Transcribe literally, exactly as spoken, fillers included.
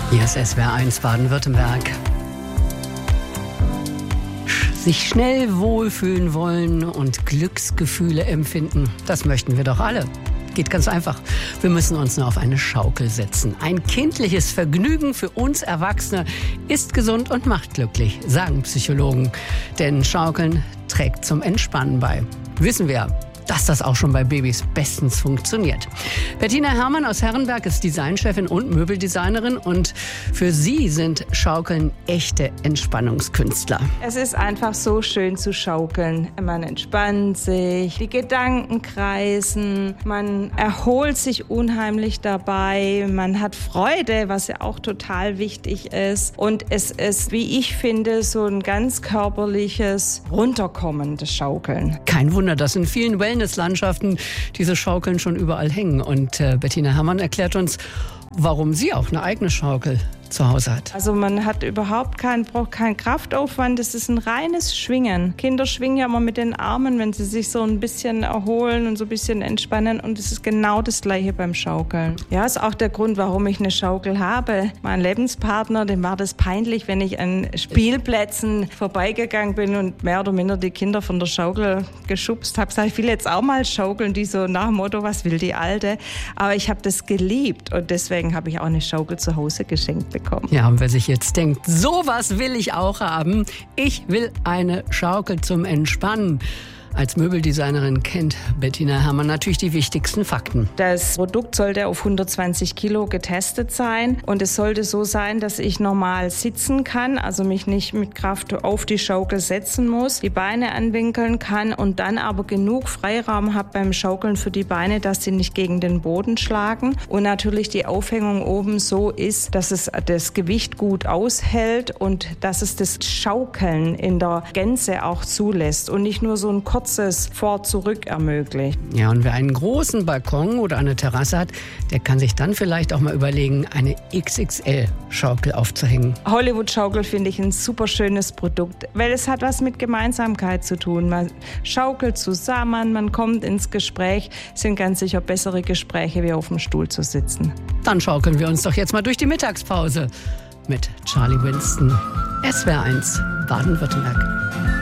Hier ist S W R eins Baden-Württemberg. Sich schnell wohlfühlen wollen und Glücksgefühle empfinden, das möchten wir doch alle. Geht ganz einfach. Wir müssen uns nur auf eine Schaukel setzen. Ein kindliches Vergnügen für uns Erwachsene ist gesund und macht glücklich, sagen Psychologen. Denn Schaukeln trägt zum Entspannen bei. Wissen wir, dass das auch schon bei Babys bestens funktioniert. Bettina Herrmann aus Herrenberg ist Designchefin und Möbeldesignerin und für sie sind Schaukeln echte Entspannungskünstler. Es ist einfach so schön zu schaukeln. Man entspannt sich, die Gedanken kreisen, man erholt sich unheimlich dabei, man hat Freude, was ja auch total wichtig ist. Und es ist, wie ich finde, so ein ganz körperliches Runterkommen des Schaukeln. Kein Wunder, dass in vielen Wellnesslandschaften diese Schaukeln schon überall hängen. Und äh, Bettina Herrmann erklärt uns, warum sie auch eine eigene Schaukel zu Hause hat. Also man hat überhaupt keinen, braucht keinen Kraftaufwand, es ist ein reines Schwingen. Kinder schwingen ja immer mit den Armen, wenn sie sich so ein bisschen erholen und so ein bisschen entspannen, und es ist genau das Gleiche beim Schaukeln. Ja, ist auch der Grund, warum ich eine Schaukel habe. Mein Lebenspartner, dem war das peinlich, wenn ich an Spielplätzen vorbeigegangen bin und mehr oder minder die Kinder von der Schaukel geschubst habe. Ich will jetzt auch mal schaukeln, die so nach dem Motto, was will die Alte? Aber ich habe das geliebt und deswegen habe ich auch eine Schaukel zu Hause geschenkt bekommen. Ja, und wer sich jetzt denkt, sowas will ich auch haben, ich will eine Schaukel zum Entspannen. Als Möbeldesignerin kennt Bettina Herrmann natürlich die wichtigsten Fakten. Das Produkt sollte auf hundertzwanzig Kilo getestet sein und es sollte so sein, dass ich normal sitzen kann, also mich nicht mit Kraft auf die Schaukel setzen muss, die Beine anwinkeln kann und dann aber genug Freiraum habe beim Schaukeln für die Beine, dass sie nicht gegen den Boden schlagen und natürlich die Aufhängung oben so ist, dass es das Gewicht gut aushält und dass es das Schaukeln in der Gänze auch zulässt und nicht nur so ein kurzes Vor-Zurück ermöglicht. Ja, und wer einen großen Balkon oder eine Terrasse hat, der kann sich dann vielleicht auch mal überlegen, eine X X L-Schaukel aufzuhängen. Hollywood-Schaukel finde ich ein super schönes Produkt, weil es hat was mit Gemeinsamkeit zu tun. Man schaukelt zusammen, man kommt ins Gespräch. Es sind ganz sicher bessere Gespräche, wie auf dem Stuhl zu sitzen. Dann schaukeln wir uns doch jetzt mal durch die Mittagspause mit Charlie Winston. S W R eins Baden-Württemberg.